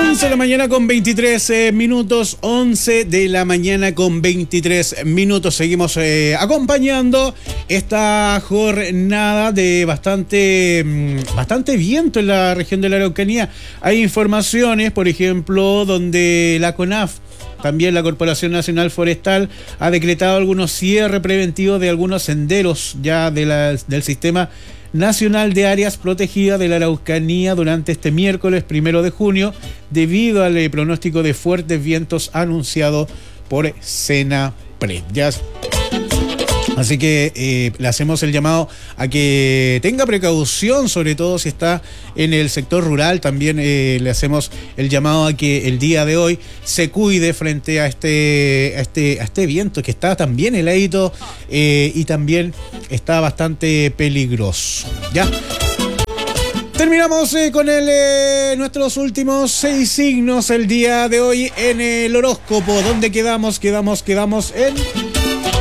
11 de la mañana con 23 minutos, 11 de la mañana con 23 minutos. Seguimos acompañando esta jornada de bastante viento en la región de la Araucanía. Hay informaciones, por ejemplo, donde la CONAF, también la Corporación Nacional Forestal, ha decretado algunos cierres preventivos de algunos senderos ya del sistema nacional de áreas protegidas de la Araucanía durante este miércoles 1 de junio, debido al pronóstico de fuertes vientos anunciado por Senapred. Así que le hacemos el llamado a que tenga precaución, sobre todo si está en el sector rural. También le hacemos el llamado a que el día de hoy se cuide frente a este viento que está también heladito y también está bastante peligroso. Ya. Terminamos con nuestros últimos 6 signos el día de hoy en el horóscopo. ¿Dónde quedamos? Quedamos en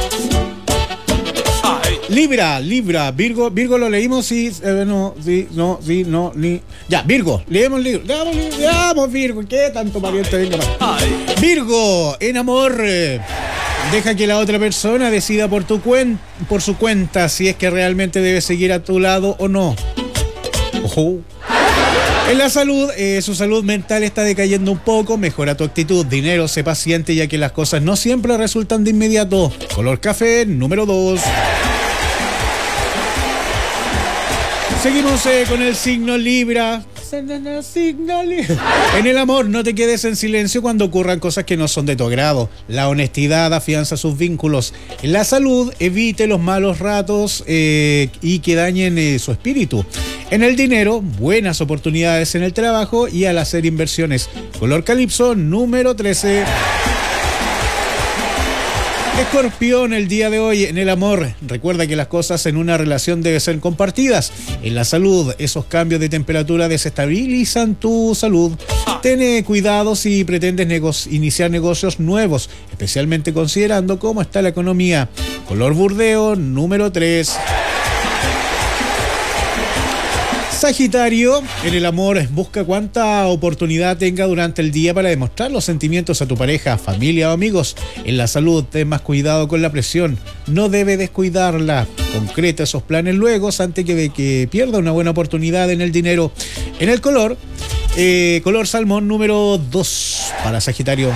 Libra, Virgo lo leímos, sí, no, ni. Ya, Virgo, leemos Virgo, ¿qué tanto pariente venga más? Virgo, en amor, deja que la otra persona decida por su cuenta si es que realmente debe seguir a tu lado o no. Ojo. En la salud, su salud mental está decayendo un poco. Mejora tu actitud, dinero, sé paciente, ya que las cosas no siempre resultan de inmediato. Color café, número 2. Seguimos con el signo Libra. En el amor, no te quedes en silencio cuando ocurran cosas que no son de tu agrado. La honestidad afianza sus vínculos. En la salud, evite los malos ratos y que dañen su espíritu. En el dinero, buenas oportunidades en el trabajo y al hacer inversiones. Color calipso, número 13. Escorpión, el día de hoy en el amor, recuerda que las cosas en una relación deben ser compartidas. En la salud, esos cambios de temperatura desestabilizan tu salud. Ten cuidado si pretendes iniciar negocios nuevos, especialmente considerando cómo está la economía. Color burdeo, número 3. Sagitario, en el amor, busca cuánta oportunidad tenga durante el día para demostrar los sentimientos a tu pareja, familia o amigos. En la salud, ten más cuidado con la presión. No debe descuidarla. Concreta esos planes luego antes que pierda una buena oportunidad en el dinero. En el color salmón, número 2 para Sagitario.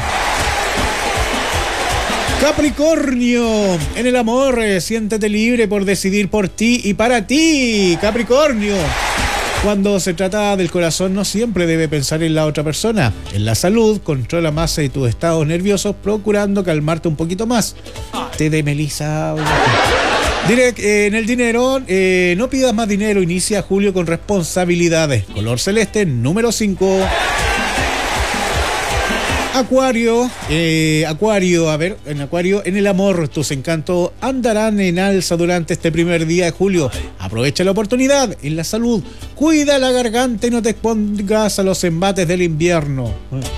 Capricornio, en el amor, siéntete libre por decidir por ti y para ti. Capricornio. Cuando se trata del corazón, no siempre debe pensar en la otra persona. En la salud, controla más tus estados nerviosos, procurando calmarte un poquito más. Té de melisa. En el dinero, no pidas más dinero. Inicia julio con responsabilidades. Color celeste, número 5. Acuario, en Acuario, en el amor, tus encantos andarán en alza durante este primer día de julio. Aprovecha la oportunidad. En la salud, cuida la garganta y no te expongas a los embates del invierno.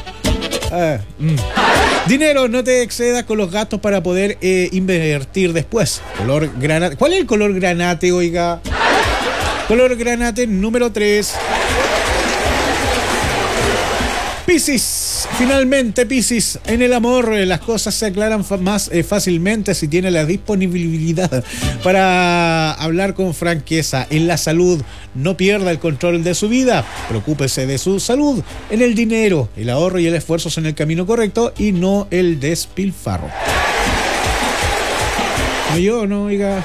Dinero, no te excedas con los gastos para poder invertir después. Color granate. ¿Cuál es el color granate, oiga? Color granate, número 3. Piscis, finalmente Piscis, en el amor las cosas se aclaran más fácilmente si tiene la disponibilidad para hablar con franqueza. En la salud, no pierda el control de su vida, preocúpese de su salud. En el dinero, el ahorro y el esfuerzo son el camino correcto y no el despilfarro. No, oiga.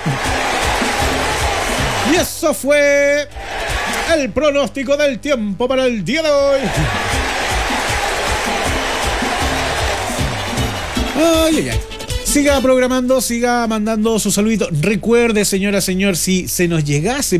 Y eso fue el pronóstico del tiempo para el día de hoy. Ay. Siga programando, siga mandando su saludito. Recuerde, señora, señor, si se nos llegase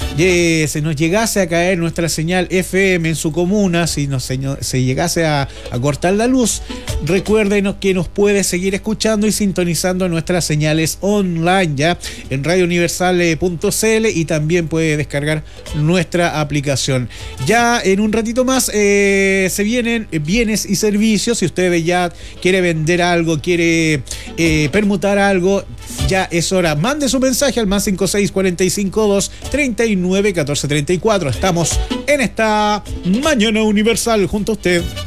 a caer nuestra señal FM en su comuna, si se llegase a cortar la luz, recuérdenos que nos puede seguir escuchando y sintonizando nuestras señales online, ya en radiouniversal.cl, y también puede descargar nuestra aplicación. Ya en un ratito más se vienen bienes y servicios. Si usted ya quiere vender algo, quiere permutar algo, ya es hora. Mande su mensaje al más 56452 39 14 34. Estamos en esta Mañana Universal junto a usted.